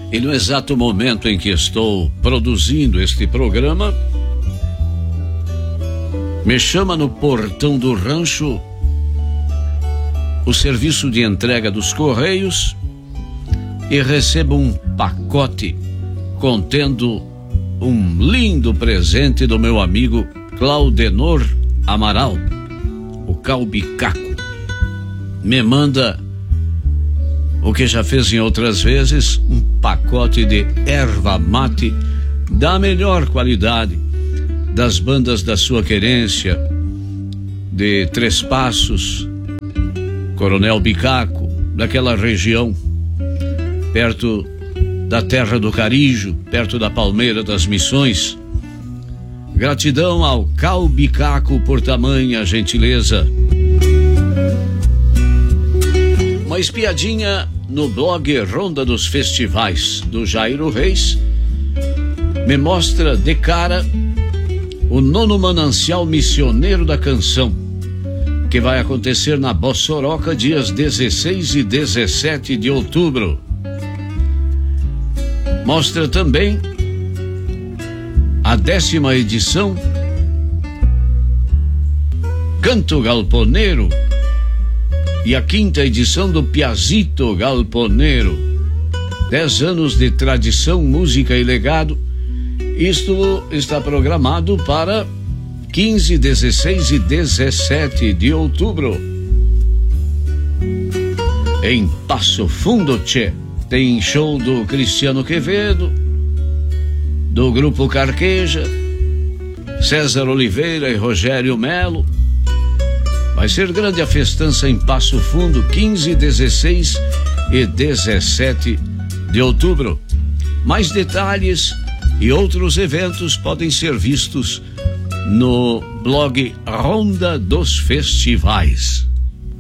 E no exato momento em que estou produzindo este programa, me chama no portão do rancho o serviço de entrega dos Correios e recebo um pacote contendo um lindo presente do meu amigo Claudenor Amaral, o Calbicaco. Me manda o que já fez em outras vezes, um pacote de erva mate da melhor qualidade, das bandas da sua querência, de Três Passos, Coronel Bicaco, daquela região, perto da Terra do Carijo, perto da Palmeira das Missões. Gratidão ao Calbicaco por tamanha gentileza. Uma espiadinha no blog Ronda dos Festivais do Jairo Reis me mostra de cara o 9º Manancial Missioneiro da Canção, que vai acontecer na Bossoroca dias 16 e 17 de outubro. Mostra também a 10ª edição Canto Galponeiro e a 5ª edição do Piazito Galponeiro. 10 anos de tradição, música e legado. Isto está programado para 15, 16 e 17 de outubro. Em Passo Fundo, tchê, tem show do Cristiano Quevedo, do Grupo Carqueja, César Oliveira e Rogério Melo. Vai ser grande a festança em Passo Fundo, 15, 16 e 17 de outubro. Mais detalhes e outros eventos podem ser vistos no blog Ronda dos Festivais.